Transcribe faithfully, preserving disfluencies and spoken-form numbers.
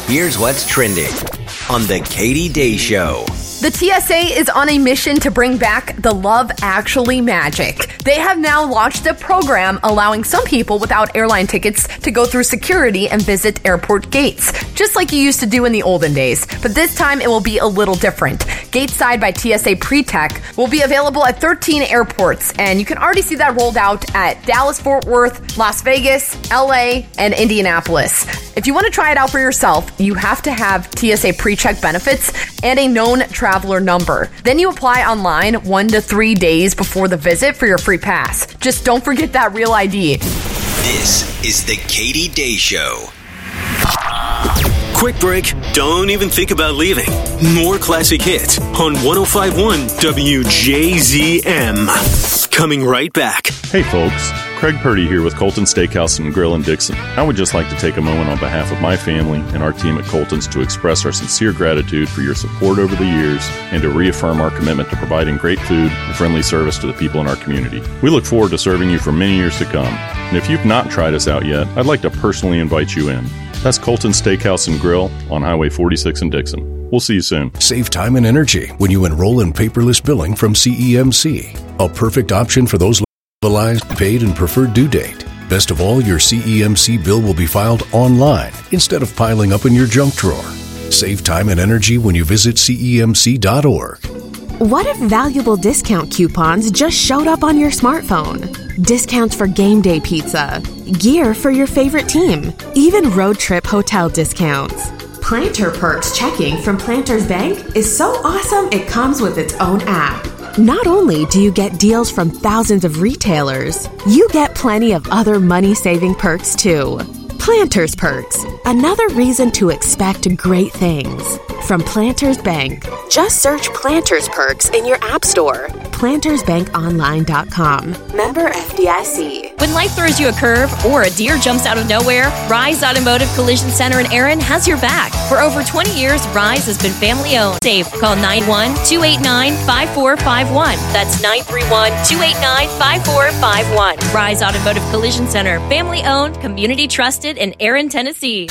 Here's what's trending on The Katie Day Show. The T S A is on a mission to bring back the Love Actually magic. They have now launched a program allowing some people without airline tickets to go through security and visit airport gates, just like you used to do in the olden days. But this time it will be a little different. Gateside by T S A PreTech will be available at thirteen airports, and you can already see that rolled out at Dallas, Fort Worth, Las Vegas, L A, and Indianapolis. If you want to try it out for yourself, you have to have T S A PreCheck benefits and a known traveler number. Then you apply online one to three days before the visit for your free pass. Just don't forget that real I D. This is The Katie Day Show. Quick break. Don't even think about leaving. More classic hits on one oh five point one W J Z M. Coming right back. Hey folks, Craig Purdy here with Colton Steakhouse and Grill in Dixon. I would just like to take a moment on behalf of my family and our team at Colton's to express our sincere gratitude for your support over the years and to reaffirm our commitment to providing great food and friendly service to the people in our community. We look forward to serving you for many years to come. And if you've not tried us out yet, I'd like to personally invite you in. That's Colton Steakhouse and Grill on Highway forty-six in Dixon. We'll see you soon. Save time and energy when you enroll in paperless billing from C E M C. A perfect option for those localized, paid, and preferred due date. Best of all, your C E M C bill will be filed online instead of piling up in your junk drawer. Save time and energy when you visit C E M C dot org. What if valuable discount coupons just showed up on your smartphone? Discounts for game day pizza, gear for your favorite team, even road trip hotel discounts. Planter Perks checking from Planters Bank is so awesome it comes with its own app. Not only do you get deals from thousands of retailers, you get plenty of other money-saving perks too. Planters Perks, another reason to expect great things. From Planters Bank, just search Planters Perks in your app store. planters bank online dot com. Member F D I C. When life throws you a curve or a deer jumps out of nowhere, Rise Automotive Collision Center in Erin has your back. For over twenty years, Rise has been family owned. Safe. Call nine one, two eight nine, five four five one. That's nine three one, two eight nine, five four five one. Rise Automotive Collision Center, family owned, community trusted in Erin, Tennessee.